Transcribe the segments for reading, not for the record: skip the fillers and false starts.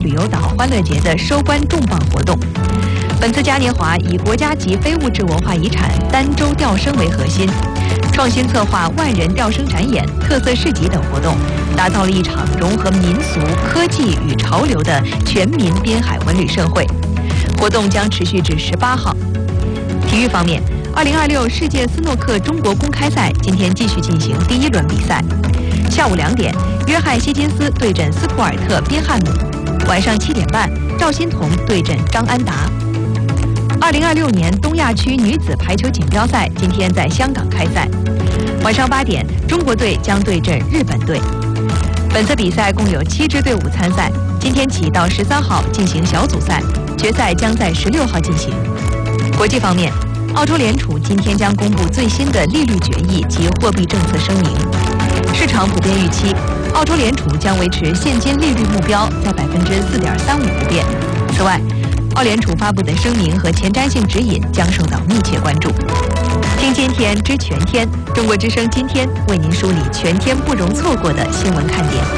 旅游岛欢乐节的收官重磅活动。本次嘉年华以国家级非物质文化遗产儋州钓生为核心，创新策划万人钓生展演、特色市集等活动，打造了一场融合民俗、科技与潮流的全民滨海文旅盛会。活动将持续至18号。体育方面，2026世界斯诺克中国公开赛今天继续进行第1轮比赛。下午2点，约翰希金斯对阵斯图尔特宾汉姆；晚上7点半，赵欣彤对阵张安达。2026年东亚区女子排球锦标赛今天在香港开赛，晚上8点，中国队将对阵日本队。本次比赛共有7支队伍参赛，今天起到13号进行小组赛，决赛将在16号进行。国际方面，澳洲联储今天将公布最新的利率决议及货币政策声明。市场普遍预期，澳洲联储将维持现金利率目标在4.35%不变。此外，澳联储发布的声明和前瞻性指引将受到密切关注。听今天知全天，中国之声今天为您梳理全天不容错过的新闻看点。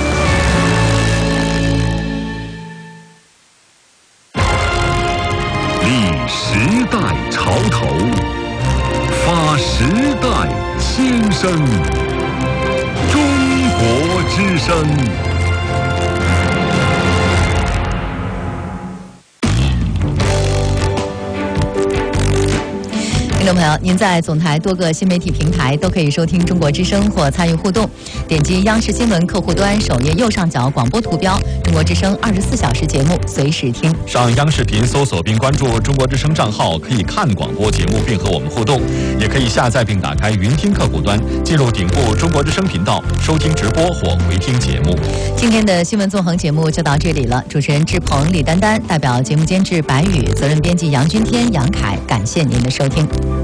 立时代潮头，发时代新声。中国之声。 听众朋友，您在总台多个新媒体平台都可以收听中国之声或参与互动。点击央视新闻客户端首页右上角广播图标，中国之声24小时节目随时听。 上央视频搜索并关注中国之声账号，可以看广播节目并和我们互动，也可以下载并打开云听客户端，进入顶部中国之声频道收听直播或回听节目。 今天的新闻纵横节目就到这里了，主持人志鹏、李丹丹代表节目监制白宇，责任编辑杨君天、杨凯，感谢您的收听。